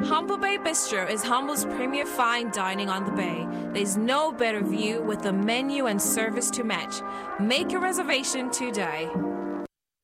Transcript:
Humble Bay Bistro is Humble's premier fine dining on the bay. There's no better view with a menu and service to match. Make your reservation today.